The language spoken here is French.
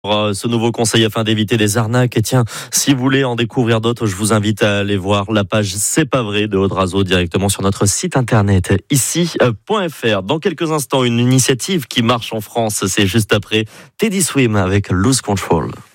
Ce nouveau conseil afin d'éviter les arnaques. Et tiens, si vous voulez en découvrir d'autres, je vous invite à aller voir la page C'est pas vrai de Audrazo directement sur notre site internet ici.fr. Dans quelques instants, une initiative qui marche en France. C'est juste après Teddy Swim avec Lose Control.